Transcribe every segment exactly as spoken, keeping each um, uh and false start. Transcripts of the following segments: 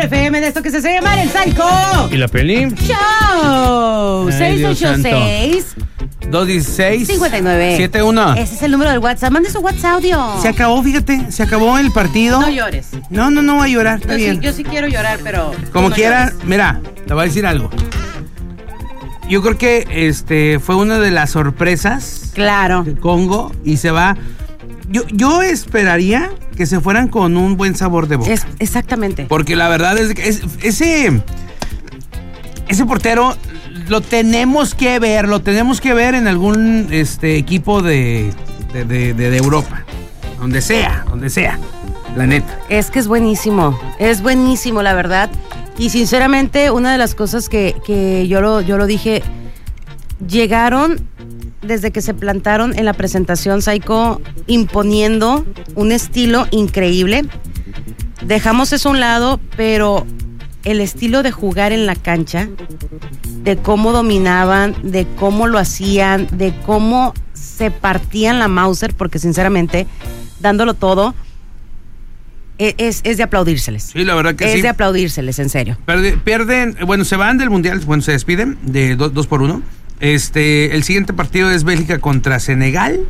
F M de esto que se llama El Psycho. ¿Y la peli? ¡Show! seis ocho seis dos dieciséis cincuenta y nueve setenta y uno. Ese es el número del WhatsApp. Mande su WhatsApp audio. Se acabó, fíjate, se acabó el partido. No llores. No, no, no voy a llorar, está Yo bien. sí, yo sí quiero llorar, pero... Como no quiera, llores. mira, te voy a decir algo. Yo creo que este fue una de las sorpresas Claro. de Congo y se va. Yo, yo esperaría que se fueran con un buen sabor de boca. Es, exactamente. Porque la verdad es que es- ese, ese portero lo tenemos que ver, lo tenemos que ver en algún este, equipo de, de, de- de- de Europa. Donde sea, donde sea. La neta. Es que es buenísimo, es buenísimo, la verdad. Y sinceramente, una de las cosas que, que yo, lo, yo lo dije, llegaron desde que se plantaron en la presentación, Psycho, imponiendo un estilo increíble. Dejamos eso a un lado, pero el estilo de jugar en la cancha, de cómo dominaban, de cómo lo hacían, de cómo se partían la Mauser, porque sinceramente, dándolo todo, es, es de aplaudírseles. Sí, la verdad que es sí. de aplaudírseles, en serio. Perde- pierden, bueno, se van del Mundial, bueno, se despiden de do- dos por uno. Este, el siguiente partido es Bélgica contra Senegal.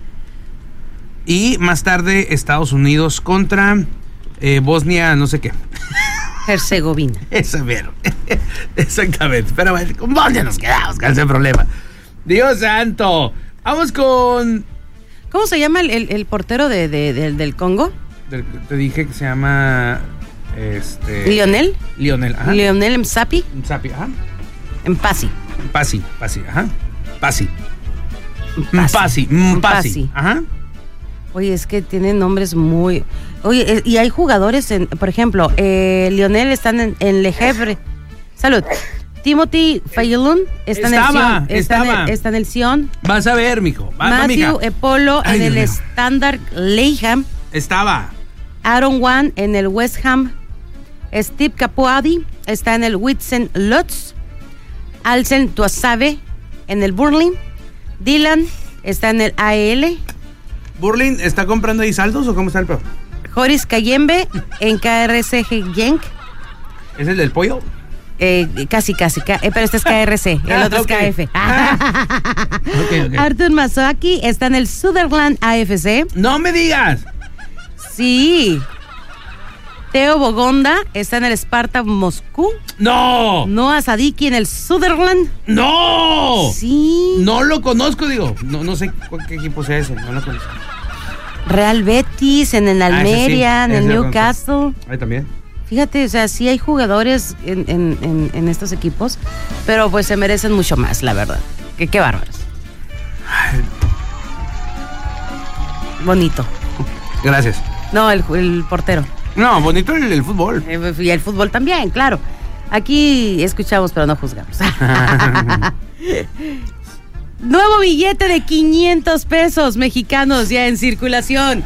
Y más tarde Estados Unidos contra eh, Bosnia, no sé qué. Herzegovina. Eso, mero. Exactamente. Pero bueno, con Bosnia nos quedamos, con ese problema. Dios santo. Vamos con... ¿Cómo se llama el, el- el portero de, de- de- del Congo? Te, te dije que se llama... Este... ¿Lionel? Lionel, ajá. Lionel Msapi. Sapi, ajá. Mpasi. Pasi, Pasi, ajá. Pasi. Mpasi. Pasi, Mpasi. Pasi, ajá. Oye, es que tienen nombres muy... Oye, eh, y hay jugadores, en, por ejemplo, eh, Lionel está en, en Le Havre. Salud. Timothy Fayulun está en el Estaba, Sion. Está, en estaba. el, está en el Sion. Vas a ver, mijo. Va, va, Matthew mija. Epolo Ay, en el Dios mío. Standard Leiham. Estaba. Aaron Wan en el West Ham. Steve Capuadi está en el Witsen Lutz. Alsen Tuasabe en el Burnley. Dylan está en el A E L. ¿Burlin está comprando ahí saldos o cómo está el peor? Joris Kayembe en K R C G Genk. ¿Es el del pollo? Eh, casi, casi, ca- eh, pero este es K R C, el Ah, otro ok. es K F. Ok, ok. Artur Mazoaki está en el Sutherland A F C. ¡No me digas! Sí. Teo Bogonda está en el Spartak Moscú. ¡No! Noah Sadiki en el Sutherland. ¡No! Sí. No lo conozco, digo. No, no sé cuál- qué equipo sea ese. No lo conozco. Real Betis en el Ah, ese sí, Almería, en el ese lo Newcastle. Ahí también. Fíjate, o sea, sí hay jugadores en, en- en- en estos equipos, pero pues se merecen mucho más, la verdad. Que qué bárbaros. Bonito. Gracias. No, el, el portero. No, bonito el, el fútbol. Eh, Y el fútbol también, claro. Aquí escuchamos, pero no juzgamos. Nuevo billete de quinientos pesos mexicanos ya en circulación.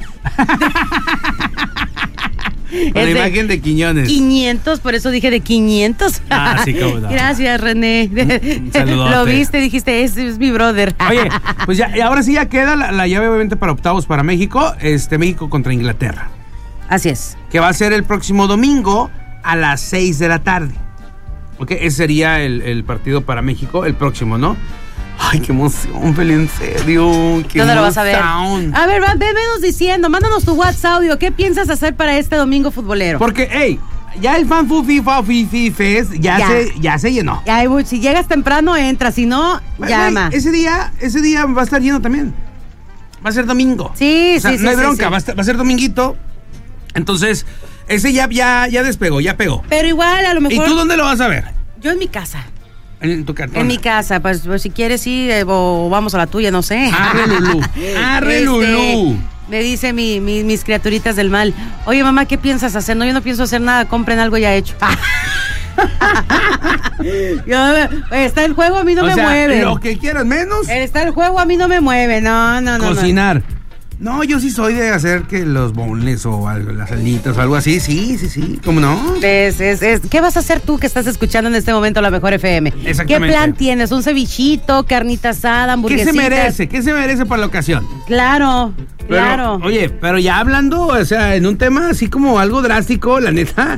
Con la Es de imagen de Quiñones. quinientos, por eso dije de quinientos. Ah, sí, cómo no. Gracias, René. Un saludote. Lo viste, dijiste, ese es mi brother. Oye, pues ya, y ahora sí ya queda la, la llave obviamente para octavos para México. Este, México contra Inglaterra. Así es. Que va a ser el próximo domingo a las seis de la tarde. Ok, ese sería el, el partido para México, el próximo, ¿no? Ay, qué emoción, Feli, en serio. Qué ¿Dónde lo vas a ver? emoción. A ver, va, ve- venos diciendo, mándanos tu WhatsApp audio. ¿Qué piensas hacer para este domingo futbolero? Porque, hey, ya el Fan Fu FIFA Fifi Fest ya, Ya. Se, ya se llenó. Ay, güey, si llegas temprano, entra. Si no, Güey, llama. ese día, ese día va a estar lleno también. Va a ser domingo. Sí, O sea, sí, sí. no hay sí, bronca, sí. Va, a estar- va a ser dominguito. Entonces, ese ya, ya, ya despegó, ya pegó. Pero igual, a lo ¿Y mejor. tú dónde lo vas a ver? Yo en mi casa. En tu cartón. En mi casa, pues, pues, si quieres sí, eh, o vamos a la tuya, no sé. Arre, Lulú. Arre, Este, Lulú. Me dice mi, mi- mis criaturitas del mal, oye mamá, ¿qué piensas hacer? No, yo no pienso hacer nada, compren algo ya hecho. Yo, está el juego, a mí no o me sea, mueve. lo que quieras menos, Está el juego, a mí no me mueve, no, no, no. no. cocinar. No, yo sí soy de hacer que los bonles o algo, las alitas o algo así. Sí, sí, sí. ¿Cómo no? Es, es, es- ¿Qué vas a hacer tú que estás escuchando en este momento la Mejor F M? ¿Qué Exactamente. plan tienes? ¿Un cevichito, carnita asada, ¿Qué hamburguesitas? se merece? ¿Qué se merece para la ocasión? Claro, Pero, claro. Oye, pero ya hablando, o sea, en un tema así como algo drástico, la neta,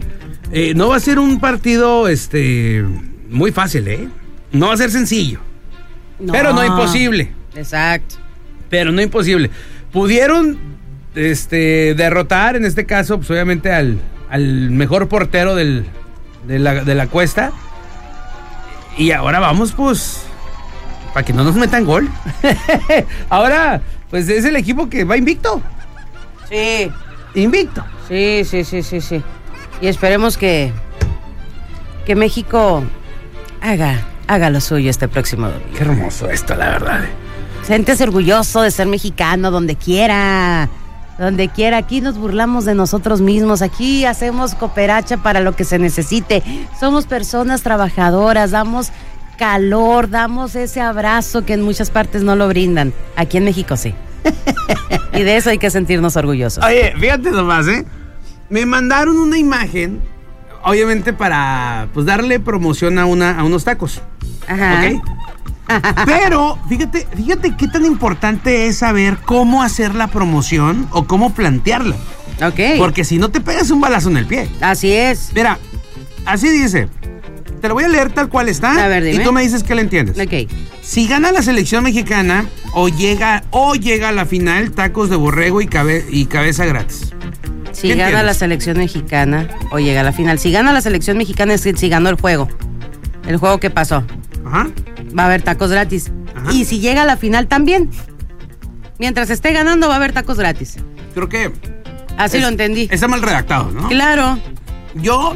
Eh, no va a ser un partido este muy fácil, ¿eh? No va a ser sencillo. No. Pero no imposible. Exacto. Pero no imposible. Pudieron este, derrotar, en este caso, pues obviamente al, al mejor portero del, de, la, de la cuesta. Y ahora vamos, pues, para que no nos metan gol. Ahora, pues es el equipo que va invicto. Sí. Invicto. Sí, sí, sí, sí, sí. Y esperemos que, que México haga, haga lo suyo este próximo domingo. Qué hermoso esto, la verdad. Siéntese orgulloso de ser mexicano donde quiera. Donde quiera. Aquí nos burlamos de nosotros mismos. Aquí hacemos cooperacha para lo que se necesite. Somos personas trabajadoras. Damos calor. Damos ese abrazo que en muchas partes no lo brindan. Aquí en México sí. Y de eso hay que sentirnos orgullosos. Oye, fíjate nomás, ¿eh? Me mandaron una imagen, obviamente para pues darle promoción a una a unos tacos. Ajá. ¿Ok? Pero fíjate, fíjate qué tan importante es saber cómo hacer la promoción o cómo plantearla. Ok. Porque si no te pegas un balazo en el pie. Así es. Mira, así dice. Te lo voy a leer tal cual está. A ver, dime. Y tú me dices que le entiendes. Ok. Si gana la selección mexicana o llega o llega a la final, tacos de borrego y, cabe, y cabeza gratis. Si gana entiendes? La selección mexicana o llega a la final. Si gana la selección mexicana es que si ganó el juego. El juego que pasó. Ajá. Va a haber tacos gratis. Ajá. Y si llega a la final también. Mientras esté ganando va a haber tacos gratis. Creo que... Así es, lo entendí. Está mal redactado, ¿no? Claro. Yo...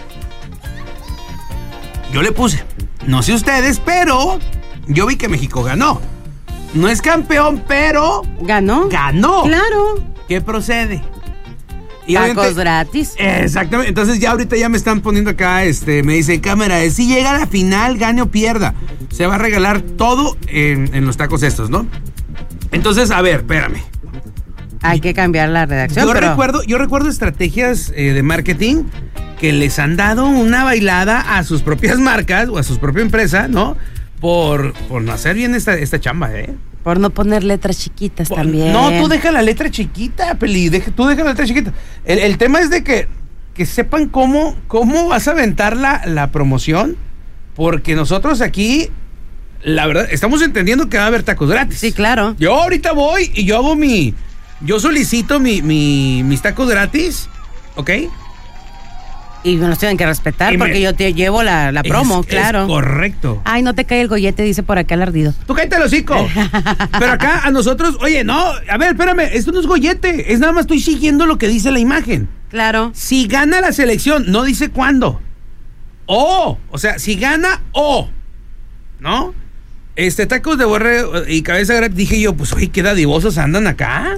Yo le puse. No sé ustedes, pero... Yo vi que México ganó. No es campeón, pero... ¿Ganó? Ganó. Claro. ¿Qué procede? Y tacos gratis. Exactamente. Entonces ya ahorita ya me están poniendo acá, este, me dice cámara, si llega a la final, gane o pierda, se va a regalar todo en, en los tacos estos, ¿no? Entonces, a ver, espérame. Hay que cambiar la redacción. Yo pero... recuerdo, yo recuerdo estrategias eh, de marketing que les han dado una bailada a sus propias marcas o a su propia empresa, ¿no? Por, por no hacer bien esta, esta chamba, ¿eh? Por no poner letras chiquitas por, también. No, tú deja la letra chiquita, Peli. Deja, tú deja la letra chiquita. El, el tema es de que, que sepan cómo, cómo vas a aventar la, la promoción. Porque nosotros aquí, la verdad, estamos entendiendo que va a haber tacos gratis. Sí, claro. Yo ahorita voy y yo hago mi... Yo solicito mi, mi, mis tacos gratis, ¿ok? Y me los tienen que respetar y porque me... yo te llevo la, la promo, es, claro. Es correcto. Ay, no te cae el gollete, dice por acá el ardido. Tú cállate el hocico. Pero acá a nosotros, oye, no, a ver, espérame, esto no es gollete, es nada más estoy siguiendo lo que dice la imagen. Claro. Si gana la selección, no dice cuándo. O, o sea, si gana o, ¿no? Este, tacos de borrego y cabeza gratis, dije yo, pues, oye, qué dadivosos andan acá.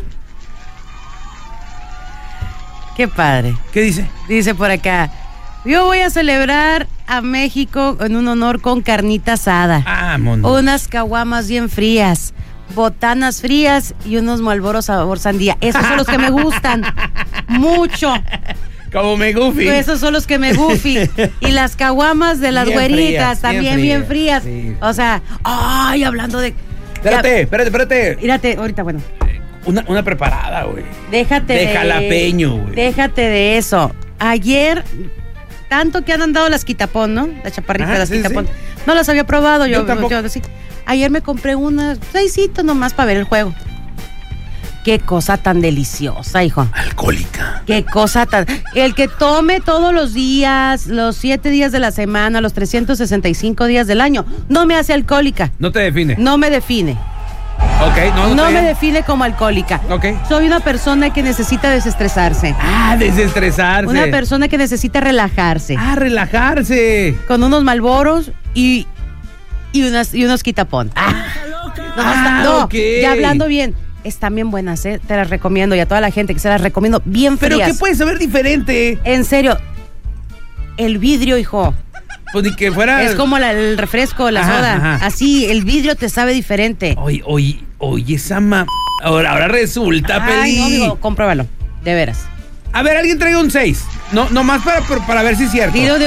Qué padre. ¿Qué dice? Dice por acá, yo voy a celebrar a México en un honor con carnita asada. Ah, mono. Unas caguamas bien frías, botanas frías y unos Marlboros sabor sandía. Esos son los que me gustan mucho. Como me goofy. Esos son los que me goofy. Y las caguamas de las bien güeritas, frías, también bien frías. Bien frías. Sí. O sea, ay, hablando de... Espérate, ya, espérate, espérate. Mírate, ahorita, bueno. Una, una preparada, güey. Déjate de... De jalapeño, güey. Déjate de eso. Ayer, tanto que han andado las quitapón, ¿no? Las chaparritas, ah, las sí, quitapón. Sí. No las había probado yo. Yo tampoco. Yo, sí. Ayer me compré unas seisito nomás para ver el juego. Qué cosa tan deliciosa, hijo. Alcohólica. Qué cosa tan... El que tome todos los días, los siete días de la semana, los trescientos sesenta y cinco días del año, no me hace alcohólica. No te define. No me define. Okay, no, no, no me define como alcohólica. Okay. Soy una persona que necesita desestresarse. Ah, desestresarse. Una persona que necesita relajarse. Ah, relajarse. Con unos Marlboros y, y, unas, y unos quitapón. Ah, no, ah, no okay. Ya hablando bien. Están bien buenas, ¿eh? Te las recomiendo y a toda la gente que se las recomiendo bien frías. ¿Pero qué puede saber diferente? En serio, el vidrio, hijo. Pues ni que fuera... Es como la, el refresco, la ajá, soda. Ajá. Así, el vidrio te sabe diferente. Oye, oye, oye, esa ma... Ahora, ahora resulta, Ay, Peli. no, amigo, compruébalo. De veras. A ver, alguien traiga un seis. No, nomás para, para ver si es cierto. Tiro de